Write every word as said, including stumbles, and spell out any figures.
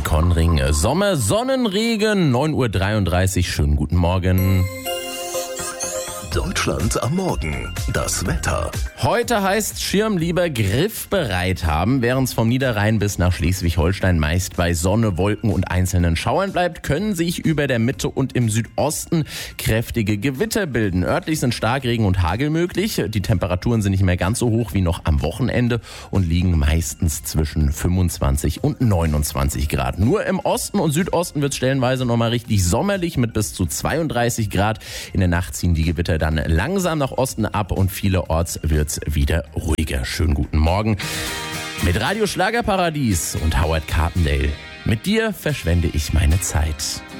Konring. Sommer, Sonnenregen, neun Uhr dreiunddreißig. Schönen guten Morgen. Deutschland am Morgen. Das Wetter. Heute heißt Schirm lieber griffbereit haben. Während es vom Niederrhein bis nach Schleswig-Holstein meist bei Sonne, Wolken und einzelnen Schauern bleibt, können sich über der Mitte und im Südosten kräftige Gewitter bilden. Örtlich sind Starkregen und Hagel möglich. Die Temperaturen sind nicht mehr ganz so hoch wie noch am Wochenende und liegen meistens zwischen fünfundzwanzig und neunundzwanzig Grad. Nur im Osten und Südosten wird es stellenweise nochmal richtig sommerlich mit bis zu zweiunddreißig Grad. In der Nacht ziehen die Gewitter dann langsam nach Osten ab und vielerorts wird's wieder ruhiger. Schönen guten Morgen mit Radio Schlagerparadies und Howard Carpendale. Mit dir verschwende ich meine Zeit.